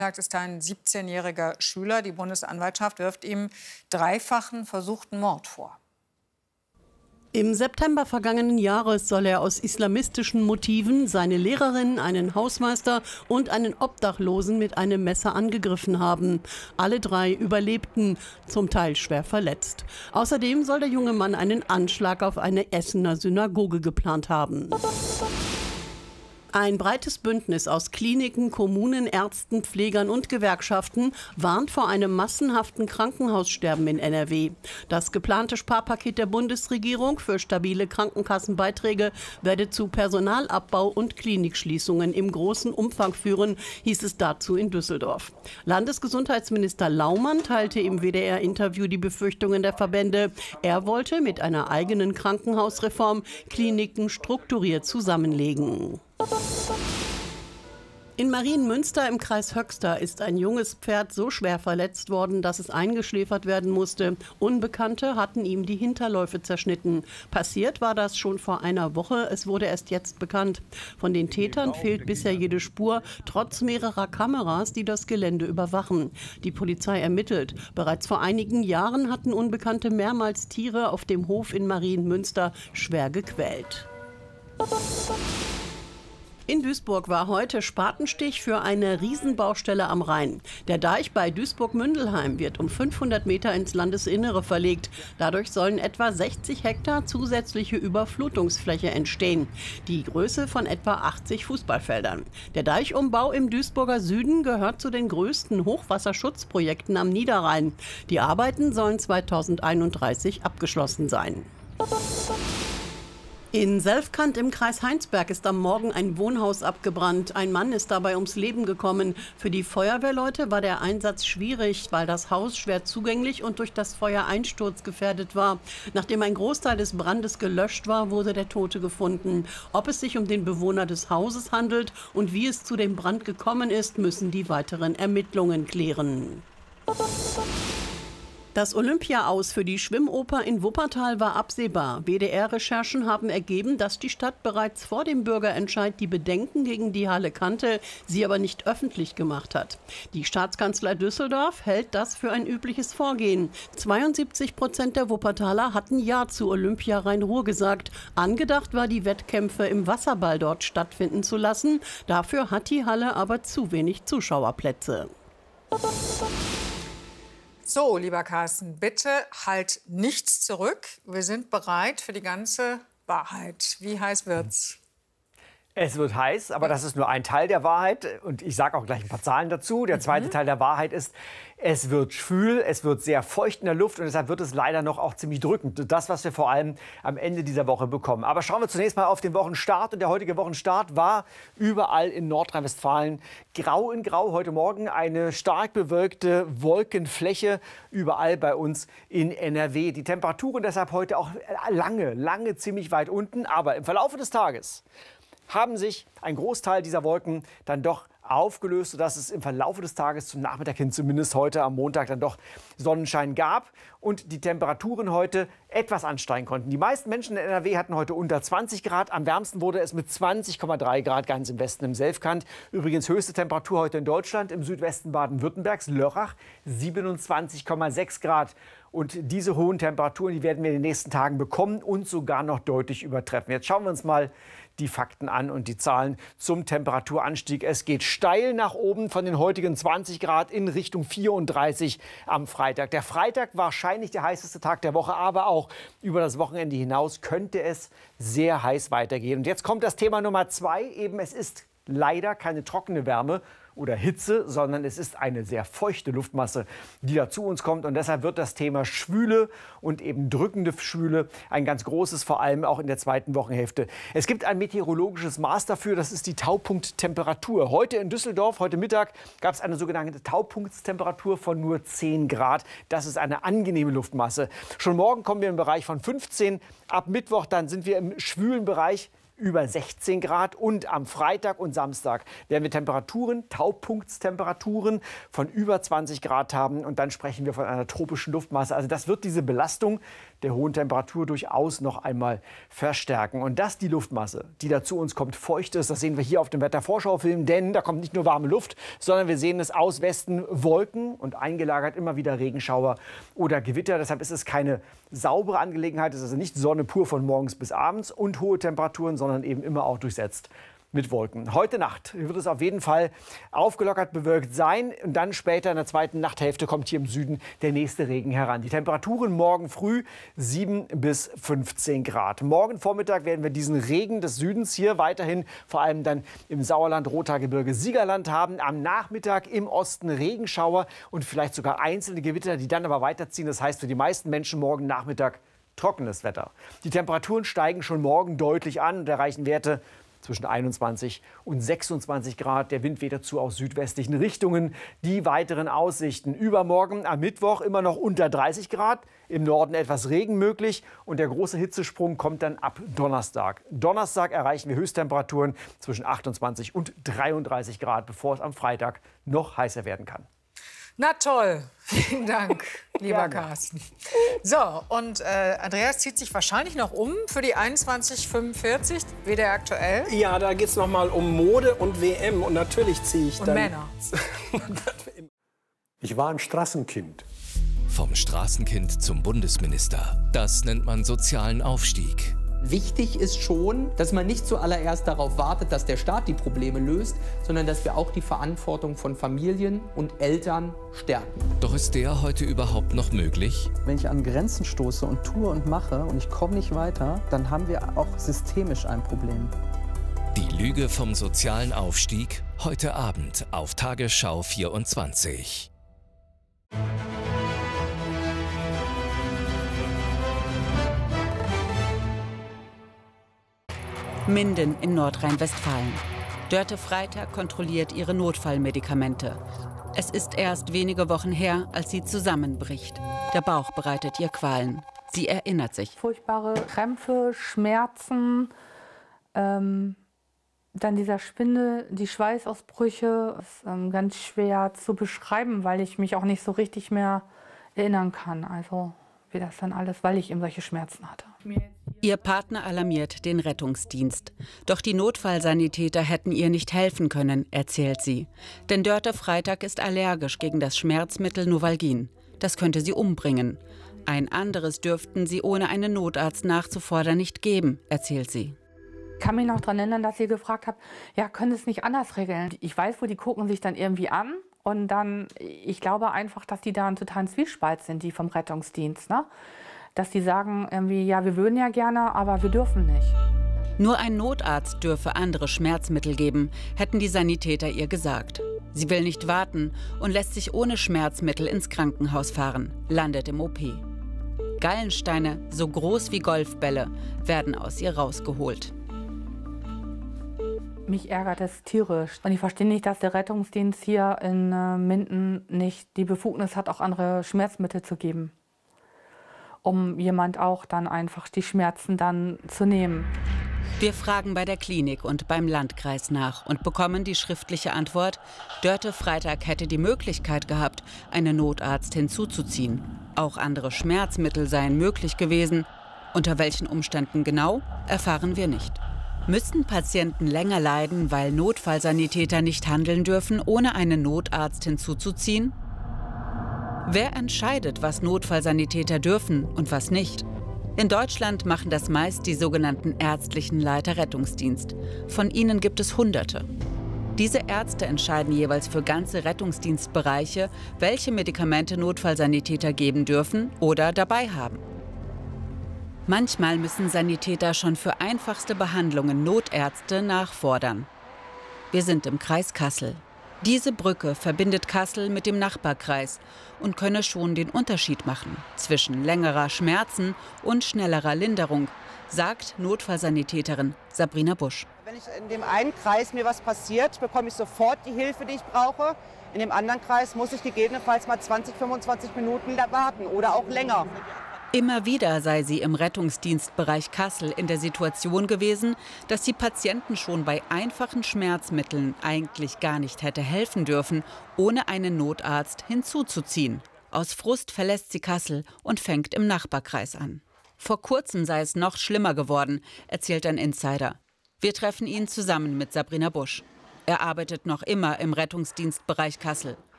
Ist ein 17-jähriger Schüler. Die Bundesanwaltschaft wirft ihm dreifachen versuchten Mord vor. Im September vergangenen Jahres soll er aus islamistischen Motiven seine Lehrerin, einen Hausmeister und einen Obdachlosen mit einem Messer angegriffen haben. Alle drei überlebten, zum Teil schwer verletzt. Außerdem soll der junge Mann einen Anschlag auf eine Essener Synagoge geplant haben. Ein breites Bündnis aus Kliniken, Kommunen, Ärzten, Pflegern und Gewerkschaften warnt vor einem massenhaften Krankenhaussterben in NRW. Das geplante Sparpaket der Bundesregierung für stabile Krankenkassenbeiträge werde zu Personalabbau und Klinikschließungen im großen Umfang führen, hieß es dazu in Düsseldorf. Landesgesundheitsminister Laumann teilte im WDR-Interview die Befürchtungen der Verbände. Er wollte mit einer eigenen Krankenhausreform Kliniken strukturiert zusammenlegen. In Marienmünster im Kreis Höxter ist ein junges Pferd so schwer verletzt worden, dass es eingeschläfert werden musste. Unbekannte hatten ihm die Hinterläufe zerschnitten. Passiert war das schon vor einer Woche. Es wurde erst jetzt bekannt. Von den Tätern fehlt bisher jede Spur, trotz mehrerer Kameras, die das Gelände überwachen. Die Polizei ermittelt. Bereits vor einigen Jahren hatten Unbekannte mehrmals Tiere auf dem Hof in Marienmünster schwer gequält. In Duisburg war heute Spatenstich für eine Riesenbaustelle am Rhein. Der Deich bei Duisburg-Mündelheim wird um 500 Meter ins Landesinnere verlegt. Dadurch sollen etwa 60 Hektar zusätzliche Überflutungsfläche entstehen. Die Größe von etwa 80 Fußballfeldern. Der Deichumbau im Duisburger Süden gehört zu den größten Hochwasserschutzprojekten am Niederrhein. Die Arbeiten sollen 2031 abgeschlossen sein. In Selfkant im Kreis Heinsberg ist am Morgen ein Wohnhaus abgebrannt. Ein Mann ist dabei ums Leben gekommen. Für die Feuerwehrleute war der Einsatz schwierig, weil das Haus schwer zugänglich und durch das Feuer einsturzgefährdet war. Nachdem ein Großteil des Brandes gelöscht war, wurde der Tote gefunden. Ob es sich um den Bewohner des Hauses handelt und wie es zu dem Brand gekommen ist, müssen die weiteren Ermittlungen klären. Das Olympia-Aus für die Schwimmoper in Wuppertal war absehbar. WDR-Recherchen haben ergeben, dass die Stadt bereits vor dem Bürgerentscheid die Bedenken gegen die Halle kannte, sie aber nicht öffentlich gemacht hat. Die Staatskanzlei Düsseldorf hält das für ein übliches Vorgehen. 72% der Wuppertaler hatten Ja zu Olympia Rhein-Ruhr gesagt. Angedacht war, die Wettkämpfe im Wasserball dort stattfinden zu lassen. Dafür hat die Halle aber zu wenig Zuschauerplätze. So, lieber Carsten, bitte halt nichts zurück. Wir sind bereit für die ganze Wahrheit. Wie heiß wird's? Es wird heiß, aber das ist nur ein Teil der Wahrheit. Und ich sage auch gleich ein paar Zahlen dazu. Der zweite Teil der Wahrheit ist, es wird schwül, es wird sehr feucht in der Luft und deshalb wird es leider noch auch ziemlich drückend. Das, was wir vor allem am Ende dieser Woche bekommen. Aber schauen wir zunächst mal auf den Wochenstart. Und der heutige Wochenstart war überall in Nordrhein-Westfalen grau in grau. Heute Morgen eine stark bewölkte Wolkenfläche überall bei uns in NRW. Die Temperaturen deshalb heute auch lange ziemlich weit unten. Aber im Verlauf des Tages haben sich ein Großteil dieser Wolken dann doch aufgelöst, sodass es im Verlauf des Tages zum Nachmittag hin, zumindest heute am Montag, dann doch Sonnenschein gab und die Temperaturen heute etwas ansteigen konnten. Die meisten Menschen in NRW hatten heute unter 20 Grad. Am wärmsten wurde es mit 20,3 Grad ganz im Westen im Selfkant. Übrigens höchste Temperatur heute in Deutschland, im Südwesten Baden-Württembergs, Lörrach, 27,6 Grad. Und diese hohen Temperaturen, die werden wir in den nächsten Tagen bekommen und sogar noch deutlich übertreffen. Jetzt schauen wir uns mal die Fakten an und die Zahlen zum Temperaturanstieg. Es geht steil nach oben von den heutigen 20 Grad in Richtung 34 am Freitag. Der Freitag wahrscheinlich der heißeste Tag der Woche, aber auch über das Wochenende hinaus könnte es sehr heiß weitergehen. Und jetzt kommt das Thema Nummer 2. Eben, es ist leider keine trockene Wärme oder Hitze, sondern es ist eine sehr feuchte Luftmasse, die da zu uns kommt. Und deshalb wird das Thema Schwüle und eben drückende Schwüle ein ganz großes, vor allem auch in der zweiten Wochenhälfte. Es gibt ein meteorologisches Maß dafür, das ist die Taupunkttemperatur. Heute in Düsseldorf, heute Mittag, gab es eine sogenannte Taupunktstemperatur von nur 10 Grad. Das ist eine angenehme Luftmasse. Schon morgen kommen wir im Bereich von 15. Ab Mittwoch dann sind wir im schwülen Bereich. über 16 Grad. Und am Freitag und Samstag werden wir Temperaturen, Taupunktstemperaturen von über 20 Grad haben. Und dann sprechen wir von einer tropischen Luftmasse. Also das wird diese Belastung der hohen Temperatur durchaus noch einmal verstärken. Und dass die Luftmasse, die da zu uns kommt, feucht ist, das sehen wir hier auf dem Wettervorschaufilm. Denn da kommt nicht nur warme Luft, sondern wir sehen es aus Westen Wolken und eingelagert immer wieder Regenschauer oder Gewitter. Deshalb ist es keine saubere Angelegenheit. Es ist also nicht Sonne pur von morgens bis abends und hohe Temperaturen, sondern eben immer auch durchsetzt mit Wolken. Heute Nacht wird es auf jeden Fall aufgelockert bewölkt sein. Und dann später in der zweiten Nachthälfte kommt hier im Süden der nächste Regen heran. Die Temperaturen morgen früh 7 bis 15 Grad. Morgen Vormittag werden wir diesen Regen des Südens hier weiterhin, vor allem dann im Sauerland, Rothaargebirge, Siegerland haben. Am Nachmittag im Osten Regenschauer und vielleicht sogar einzelne Gewitter, die dann aber weiterziehen. Das heißt für die meisten Menschen morgen Nachmittag trockenes Wetter. Die Temperaturen steigen schon morgen deutlich an und erreichen Werte zwischen 21 und 26 Grad. Der Wind weht dazu aus südwestlichen Richtungen. Die weiteren Aussichten: Übermorgen am Mittwoch immer noch unter 30 Grad. Im Norden etwas Regen möglich. Und der große Hitzesprung kommt dann ab Donnerstag. Donnerstag erreichen wir Höchsttemperaturen zwischen 28 und 33 Grad, bevor es am Freitag noch heißer werden kann. Na toll, vielen Dank, lieber Carsten. So, und Andreas zieht sich wahrscheinlich noch um für die 21:45, WDR aktuell. Ja, da geht es noch mal um Mode und WM. Und natürlich ziehe ich Und dann... Männer. Ich war ein Straßenkind. Vom Straßenkind zum Bundesminister. Das nennt man sozialen Aufstieg. Wichtig ist schon, dass man nicht zuallererst darauf wartet, dass der Staat die Probleme löst, sondern dass wir auch die Verantwortung von Familien und Eltern stärken. Doch ist der heute überhaupt noch möglich? Wenn ich an Grenzen stoße und tue und mache und ich komme nicht weiter, dann haben wir auch systemisch ein Problem. Die Lüge vom sozialen Aufstieg heute Abend auf Tagesschau 24. Minden in Nordrhein-Westfalen. Dörte Freitag kontrolliert ihre Notfallmedikamente. Es ist erst wenige Wochen her, als sie zusammenbricht. Der Bauch bereitet ihr Qualen. Sie erinnert sich. Furchtbare Krämpfe, Schmerzen, dann dieser Schwindel, die Schweißausbrüche. Das ist ganz schwer zu beschreiben, weil ich mich auch nicht so richtig mehr erinnern kann. Also wie das dann alles, weil ich eben solche Schmerzen hatte. Ihr Partner alarmiert den Rettungsdienst. Doch die Notfallsanitäter hätten ihr nicht helfen können, erzählt sie. Denn Dörte Freitag ist allergisch gegen das Schmerzmittel Novalgin. Das könnte sie umbringen. Ein anderes dürften sie ohne einen Notarzt nachzufordern nicht geben, erzählt sie. Ich kann mich noch daran erinnern, dass ihr gefragt habt, ja, können Sie es nicht anders regeln? Ich weiß, wo die gucken sich dann irgendwie an. Und dann, ich glaube einfach, dass die da einen totalen Zwiespalt sind, die vom Rettungsdienst, ne? Dass die sagen irgendwie, ja, wir würden ja gerne, aber wir dürfen nicht. Nur ein Notarzt dürfe andere Schmerzmittel geben, hätten die Sanitäter ihr gesagt. Sie will nicht warten und lässt sich ohne Schmerzmittel ins Krankenhaus fahren, landet im OP. Gallensteine, so groß wie Golfbälle, werden aus ihr rausgeholt. Mich ärgert es tierisch. Und ich verstehe nicht, dass der Rettungsdienst hier in Minden nicht die Befugnis hat, auch andere Schmerzmittel zu geben. Um jemand auch dann einfach die Schmerzen dann zu nehmen. Wir fragen bei der Klinik und beim Landkreis nach und bekommen die schriftliche Antwort, Dörte Freitag hätte die Möglichkeit gehabt, einen Notarzt hinzuzuziehen. Auch andere Schmerzmittel seien möglich gewesen. Unter welchen Umständen genau, erfahren wir nicht. Müssen Patienten länger leiden, weil Notfallsanitäter nicht handeln dürfen, ohne einen Notarzt hinzuzuziehen? Wer entscheidet, was Notfallsanitäter dürfen und was nicht? In Deutschland machen das meist die sogenannten ärztlichen Leiter Rettungsdienst. Von ihnen gibt es Hunderte. Diese Ärzte entscheiden jeweils für ganze Rettungsdienstbereiche, welche Medikamente Notfallsanitäter geben dürfen oder dabei haben. Manchmal müssen Sanitäter schon für einfachste Behandlungen Notärzte nachfordern. Wir sind im Kreis Kassel. Diese Brücke verbindet Kassel mit dem Nachbarkreis und könne schon den Unterschied machen zwischen längerer Schmerzen und schnellerer Linderung, sagt Notfallsanitäterin Sabrina Busch. Wenn ich in dem einen Kreis mir was passiert, bekomme ich sofort die Hilfe, die ich brauche. In dem anderen Kreis muss ich gegebenenfalls mal 20, 25 Minuten warten oder auch länger. Immer wieder sei sie im Rettungsdienstbereich Kassel in der Situation gewesen, dass sie Patienten schon bei einfachen Schmerzmitteln eigentlich gar nicht hätte helfen dürfen, ohne einen Notarzt hinzuzuziehen. Aus Frust verlässt sie Kassel und fängt im Nachbarkreis an. Vor kurzem sei es noch schlimmer geworden, erzählt ein Insider. Wir treffen ihn zusammen mit Sabrina Busch. Er arbeitet noch immer im Rettungsdienstbereich Kassel.